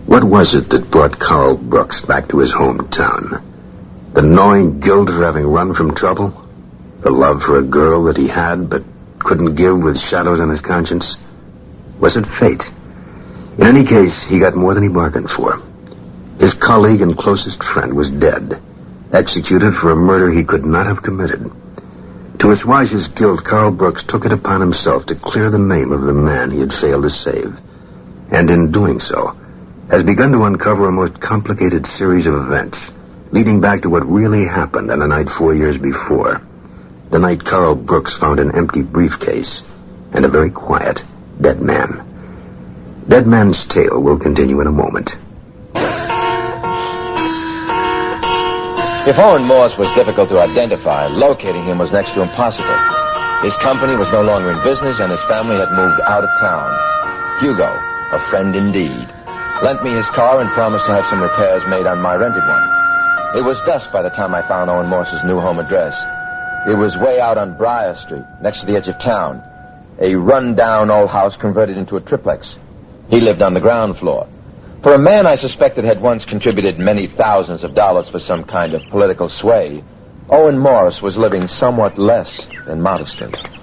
What was it that brought Carl Brooks back to his hometown? The gnawing guilt of having run from trouble? The love for a girl that he had but couldn't give with shadows on his conscience? Was it fate? In any case, he got more than he bargained for. His colleague and closest friend was dead, executed for a murder he could not have committed. To assuage his guilt, Carl Brooks took it upon himself to clear the name of the man he had failed to save. And in doing so, has begun to uncover a most complicated series of events, leading back to what really happened on the night 4 years before. The night Carl Brooks found an empty briefcase and a very quiet, dead man. Dead Man's Tale will continue in a moment. If Owen Morse was difficult to identify, locating him was next to impossible. His company was no longer in business, and his family had moved out of town. Hugo, a friend indeed, lent me his car and promised to have some repairs made on my rented one. It was dusk by the time I found Owen Morse's new home address. It was way out on Briar Street, next to the edge of town. A run-down old house converted into a triplex. He lived on the ground floor. For a man I suspected had once contributed many thousands of dollars for some kind of political sway, Owen Morse was living somewhat less than modestly.